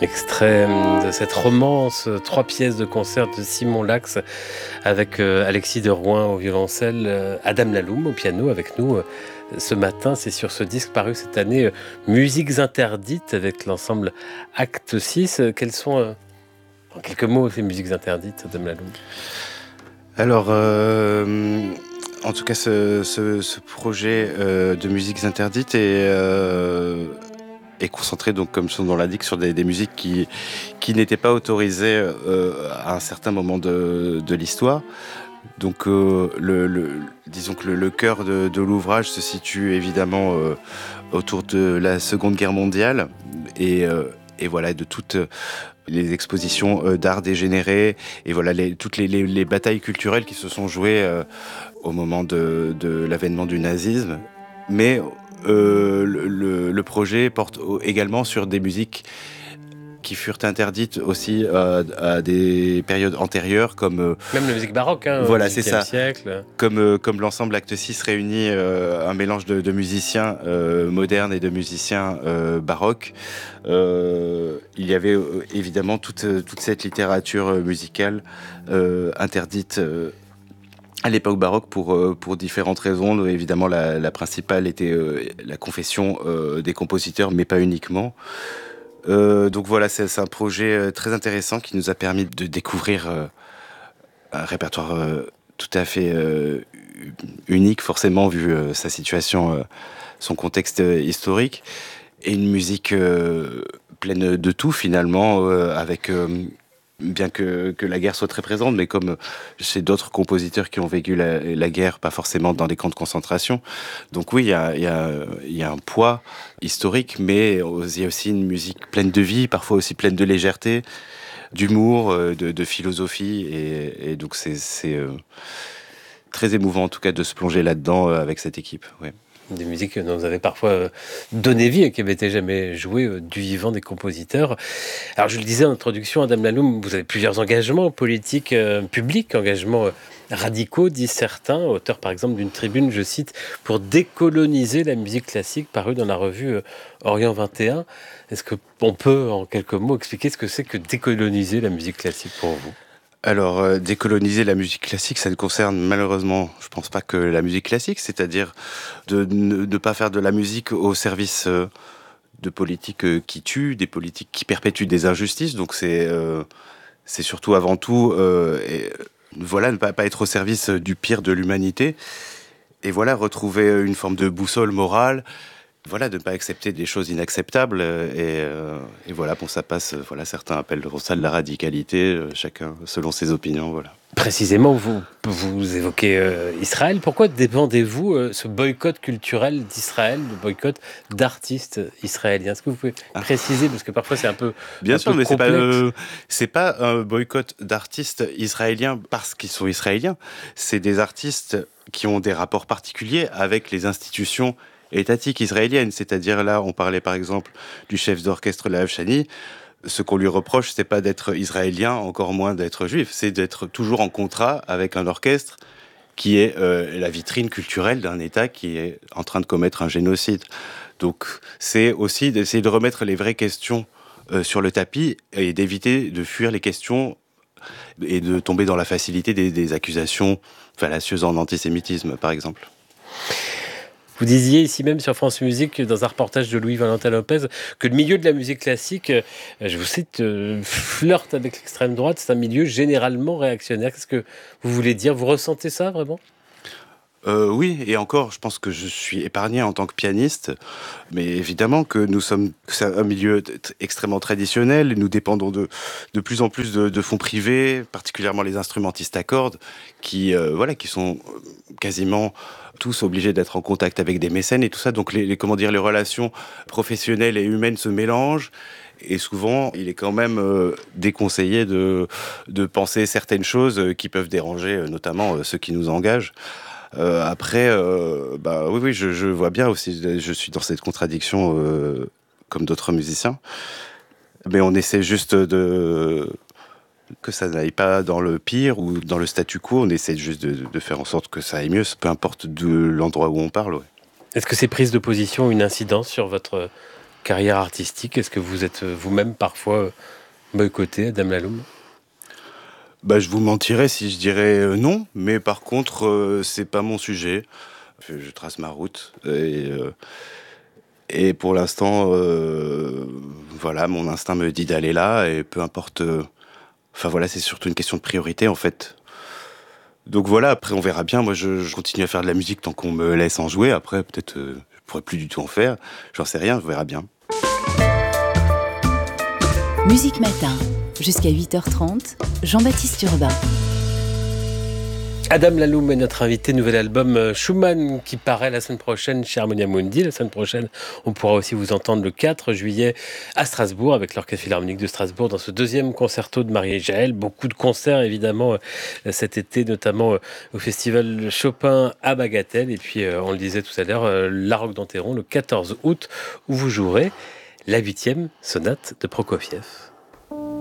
Extrait de cette romance, 3 pièces de concert de Simon Lax avec Alexis de Rouen au violoncelle, Adam Laloum au piano avec nous ce matin. C'est sur ce disque paru cette année, Musiques interdites avec l'ensemble Acte 6. Quelles sont, en quelques mots, ces musiques interdites, Adam Laloum? Alors, en tout cas, ce projet de musiques interdites est concentré, donc, comme son nom l'indique, sur des musiques qui n'étaient pas autorisées à un certain moment de l'histoire. Donc, disons que le cœur de l'ouvrage se situe évidemment autour de la Seconde Guerre mondiale et voilà, de toutes les expositions d'art dégénéré et voilà toutes les batailles culturelles qui se sont jouées au moment de l'avènement du nazisme. Mais le projet porte également sur des musiques qui furent interdites aussi à des périodes antérieures, comme même la musique baroque, voilà, au c'est XVIIIe ça. siècle. Comme l'ensemble Acte 6 réunit un mélange de musiciens modernes et de musiciens baroques. Il y avait évidemment toute cette littérature musicale interdite à l'époque baroque pour différentes raisons. Évidemment, la principale était la confession des compositeurs, mais pas uniquement. Donc voilà, c'est un projet très intéressant qui nous a permis de découvrir un répertoire tout à fait unique, forcément, vu sa situation, son contexte historique, et une musique pleine de tout, finalement, avec... bien que la guerre soit très présente, mais comme chez d'autres compositeurs qui ont vécu la guerre, pas forcément dans des camps de concentration. Donc oui, il y a un poids historique, mais il y a aussi une musique pleine de vie, parfois aussi pleine de légèreté, d'humour, de philosophie, et donc c'est très émouvant en tout cas de se plonger là-dedans avec cette équipe. Ouais. Des musiques dont vous avez parfois donné vie et qui n'avaient été jamais jouées du vivant des compositeurs. Alors je le disais en introduction, Adam Laloum, vous avez plusieurs engagements politiques publics, engagements radicaux, disent certains, auteur par exemple d'une tribune, je cite, pour décoloniser la musique classique, parue dans la revue Orient 21. Est-ce qu'on peut en quelques mots expliquer ce que c'est que décoloniser la musique classique pour vous ? Alors, décoloniser la musique classique, ça ne concerne malheureusement, je pense pas que la musique classique, c'est-à-dire de ne pas faire de la musique au service de politiques qui tuent, des politiques qui perpétuent des injustices. Donc c'est surtout avant tout, voilà, ne pas être au service du pire de l'humanité. Et voilà, retrouver une forme de boussole morale. Voilà, de ne pas accepter des choses inacceptables. Et voilà, bon, ça passe. Voilà, certains appellent ça de la radicalité, chacun selon ses opinions. Voilà. Précisément, vous évoquez Israël. Pourquoi défendez-vous ce boycott culturel d'Israël, le boycott d'artistes israéliens? Est-ce que vous pouvez préciser, parce que parfois c'est un peu bien un sûr, peu mais complexe. c'est pas un boycott d'artistes israéliens parce qu'ils sont israéliens. C'est des artistes qui ont des rapports particuliers avec les institutions étatiques israéliennes. C'est-à-dire là, on parlait par exemple du chef d'orchestre Lahav Shani. Ce qu'on lui reproche, c'est pas d'être israélien, encore moins d'être juif, c'est d'être toujours en contrat avec un orchestre qui est la vitrine culturelle d'un État qui est en train de commettre un génocide. Donc c'est aussi d'essayer de remettre les vraies questions sur le tapis et d'éviter de fuir les questions et de tomber dans la facilité des accusations fallacieuses en antisémitisme, par exemple. Vous disiez ici même sur France Musique, dans un reportage de Louis-Valentin Lopez, que le milieu de la musique classique, je vous cite, flirte avec l'extrême droite. C'est un milieu généralement réactionnaire. Qu'est-ce que vous voulez dire? Vous ressentez ça vraiment? Oui, et encore, je pense que je suis épargné en tant que pianiste, mais évidemment que c'est un milieu extrêmement traditionnel, et nous dépendons de plus en plus de fonds privés, particulièrement les instrumentistes à cordes, qui sont quasiment tous obligés d'être en contact avec des mécènes et tout ça. Donc les relations professionnelles et humaines se mélangent. Et souvent, il est quand même déconseillé de penser certaines choses qui peuvent déranger, notamment ceux qui nous engagent. Après, oui, je vois bien aussi, je suis dans cette contradiction comme d'autres musiciens, mais on essaie juste que ça n'aille pas dans le pire ou dans le statu quo, on essaie juste de faire en sorte que ça aille mieux, peu importe de l'endroit où on parle. Ouais. Est-ce que ces prises de position ont une incidence sur votre carrière artistique? Est-ce que vous êtes vous-même parfois boycotté, Adam Laloum? Je vous mentirais si je dirais non, mais par contre, c'est pas mon sujet. Je trace ma route et pour l'instant, voilà, mon instinct me dit d'aller là et peu importe. Enfin voilà, c'est surtout une question de priorité en fait. Donc voilà, après on verra bien. Moi, je continue à faire de la musique tant qu'on me laisse en jouer. Après, peut-être, je pourrais plus du tout en faire. J'en sais rien, on verra bien. Musique Matin, jusqu'à 8h30, Jean-Baptiste Urbain. Adam Laloum est notre invité, nouvel album Schumann qui paraît la semaine prochaine chez Harmonia Mundi. La semaine prochaine, on pourra aussi vous entendre le 4 juillet à Strasbourg avec l'Orchestre Philharmonique de Strasbourg dans ce deuxième concerto de Marie et Jaël. Beaucoup de concerts évidemment cet été, notamment au Festival Chopin à Bagatelle. Et puis, on le disait tout à l'heure, la Roque d'Enterron le 14 août où vous jouerez la 8e sonate de Prokofiev.